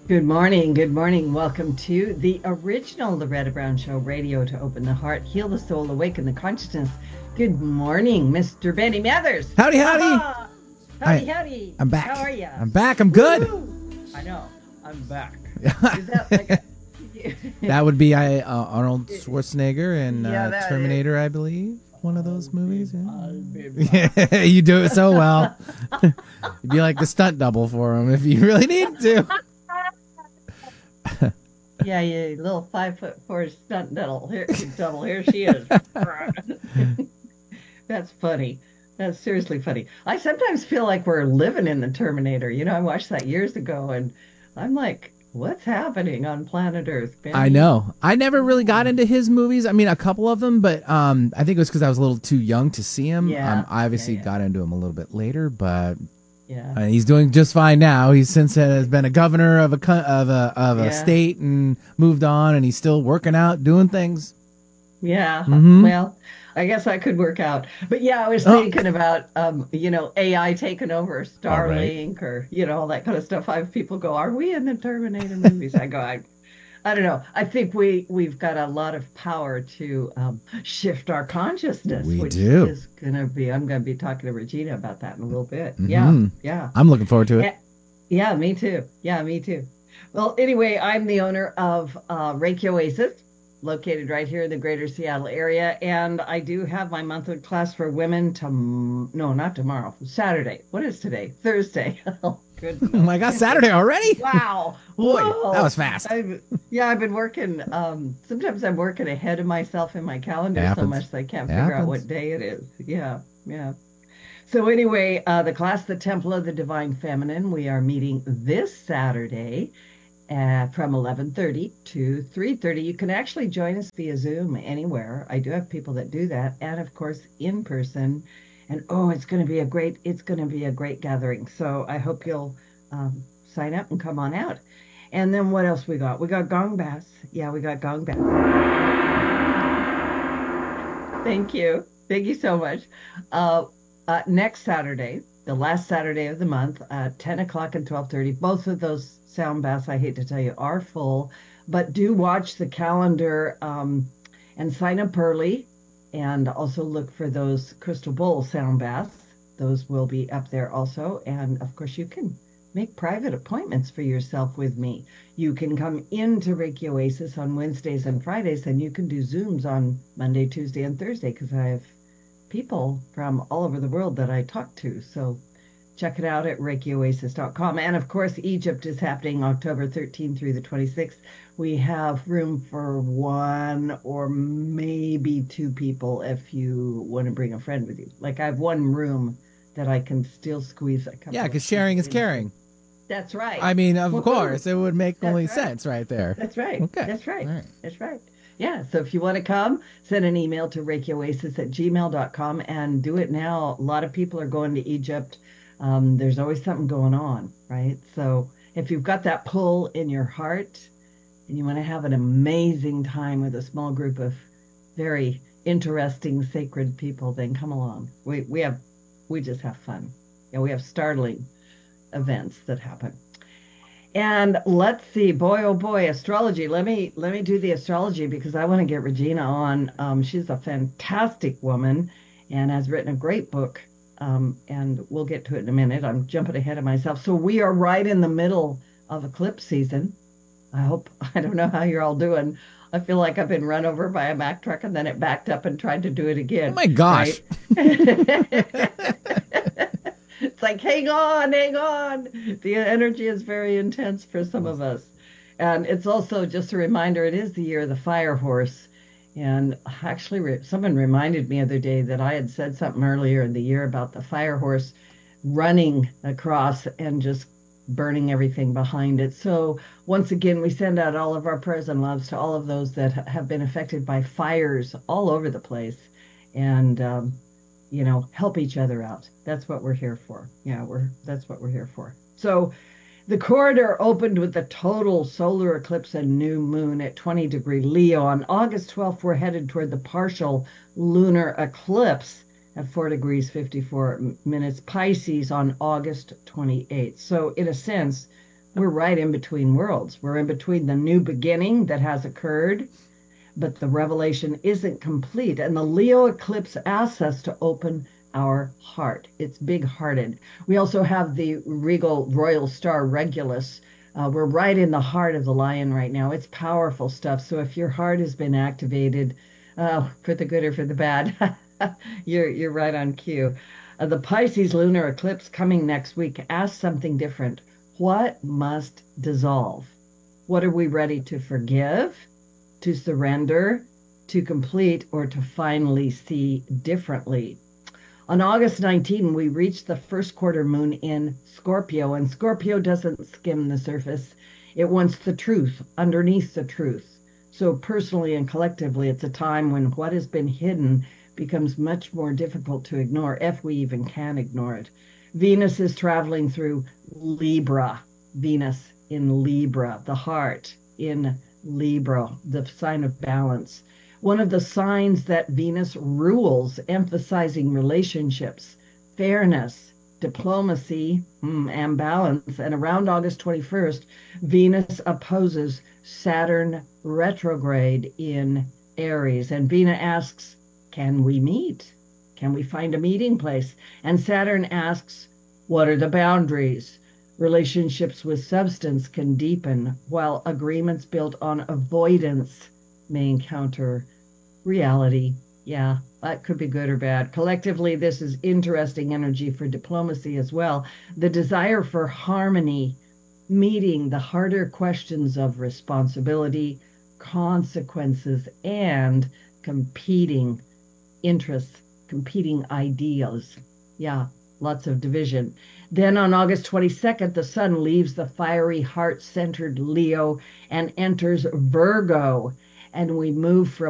Good morning. Good morning. Welcome to the original Loretta Brown Show radio to open the heart, heal the soul, awaken the consciousness. Good morning, Mr. Benny Mathers. Howdy, howdy. Haha. I, Howdy, howdy. I'm How back. are ya? I'm back. I'm good. Woohoo. I know. I'm back. Is that like a That would be Arnold Schwarzenegger in yeah, that is. Terminator, I believe. One of those movies. I've been back. Yeah. You do it so well. You'd be like the stunt double for him if you really needed to. Yeah, you little 5'4" stunt double. Here she is. That's funny. That's seriously funny. I sometimes feel like we're living in the Terminator. I watched that years ago and I'm like, what's happening on planet Earth, I Benny? know. I never really got into his movies. I mean, a couple of them, but I think it was because I was a little too young to see him. Yeah, I yeah, obviously yeah, got into him a little bit later, but yeah, he's doing just fine now. He's since has been a governor of a yeah, state and moved on, and he's still working out, doing things. yeah. Mm-hmm. Well, I guess I could work out. But yeah, I was Oh, thinking about AI taking over all right. Starlink or, all that kind of stuff. I have people go, "Are we in the Terminator movies?" I go, I don't know. I think we've got a lot of power to shift our consciousness, We which do. is gonna be. I'm gonna be talking to Regina about that in a little bit. Yeah, Mm-hmm. yeah, I'm looking forward to it. Eh, yeah. Me too. Yeah, me too. Well, anyway, I'm the owner of Reiki Oasis, located right here in the greater Seattle area, and I do have my monthly class for women. No, not tomorrow. Saturday. What is today? Thursday. Oh, Oh goodness. my God, Saturday already? Wow. Boy, that Whoa. was fast. I've been working. Sometimes I'm working ahead of myself in my It calendar so happens. much that I can't It figure out happens. what day it is. Yeah. Yeah. So anyway, the class, The Temple of the Divine Feminine, we are meeting this Saturday from 11:30 to 3:30. You can actually join us via Zoom anywhere. I do have people that do that, and of course in person. And oh, it's going to be a great gathering. So I hope you'll sign up and come on out. And then what else we got? We got Gong Bass. Yeah, we got Gong Bass. Thank you. Thank you so much. Uh, Next Saturday, the last Saturday of the month, 10 o'clock and 12:30. Both of those sound baths, I hate to tell you, are full, but do watch the calendar and sign up early. And also look for those Crystal Bowl sound baths. Those will be up there also. And of course, you can make private appointments for yourself with me. You can come into Reiki Oasis on Wednesdays and Fridays, and you can do Zooms on Monday, Tuesday, and Thursday because I have people from all over the world that I talk to. So check it out at ReikiOasis.com. And of course, Egypt is happening October 13th through the 26th. We have room for one or maybe two people if you want to bring a friend with you. Like I have one room that I can still squeeze a Yeah, couple because of sharing people is into. caring. That's right. I mean, of Woohoo. course, it would make That's only right. sense right there. That's right. Okay. That's right. All right. That's right. Yeah. So if you want to come, send an email to ReikiOasis at gmail.com and do it now. A lot of people are going to Egypt. There's always something going on, right? So if you've got that pull in your heart and you want to have an amazing time with a small group of very interesting, sacred people, then come along. We just have fun. Yeah, we have startling events that happen. And let's see, boy, oh boy, astrology. Let me do the astrology because I want to get Regina on. She's a fantastic woman and has written a great book. And we'll get to it in a minute. I'm jumping ahead of myself. So we are right in the middle of eclipse season. I don't know how you're all doing. I feel like I've been run over by a Mack truck and then it backed up and tried to do it Oh again, my gosh. right? It's like, hang on, hang on. The energy is very intense for some of us. And it's also just a reminder it is the year of the fire horse. And actually, someone reminded me the other day that I had said something earlier in the year about the fire horse running across and just burning everything behind it. So, once again, we send out all of our prayers and loves to all of those that have been affected by fires all over the place. And help each other out. That's what we're here for. Yeah, that's what we're here for. So the corridor opened with the total solar eclipse and new moon at 20-degree Leo. On August 12th, we're headed toward the partial lunar eclipse at 4 degrees 54 minutes Pisces on August 28th. So in a sense, We're right in between worlds. We're in between the new beginning that has occurred, but the revelation isn't complete. And the Leo eclipse asks us to open our heart. It's big hearted. We also have the regal royal star Regulus. We're right in the heart of the lion right now. It's powerful stuff. So if your heart has been activated, for the good or for the bad, you're right on cue. The Pisces lunar eclipse coming next week asks something different. What must dissolve? What are we ready to forgive, to surrender, to complete, or to finally see differently? On August 19, we reached the first quarter moon in Scorpio, and Scorpio doesn't skim the surface. It wants the truth underneath the truth. So, personally and collectively, it's a time when what has been hidden becomes much more difficult to ignore, if we even can ignore it. Venus is traveling through Libra, Venus in Libra, the heart in Libra, the sign of balance. One of the signs that Venus rules, emphasizing relationships, fairness, diplomacy, and balance. And around August 21st, Venus opposes Saturn retrograde in Aries. And Venus asks, can we meet? Can we find a meeting place? And Saturn asks, what are the boundaries? Relationships with substance can deepen, while agreements built on avoidance may encounter reality. Yeah, that could be good or bad. Collectively, this is interesting energy for diplomacy as well. The desire for harmony, meeting the harder questions of responsibility, consequences, and competing interests, competing ideals. Yeah, lots of division. Then on August 22nd, the sun leaves the fiery heart centered Leo and enters Virgo. And we move from